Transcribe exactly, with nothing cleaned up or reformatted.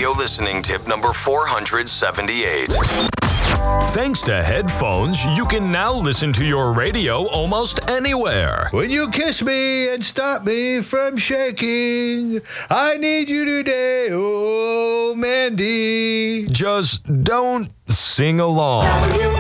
radio listening tip number four hundred seventy-eight. Thanks to headphones, you can now listen to your radio almost anywhere. When you kiss me and stop me from shaking, I need you today, oh Mandy. Just don't sing along.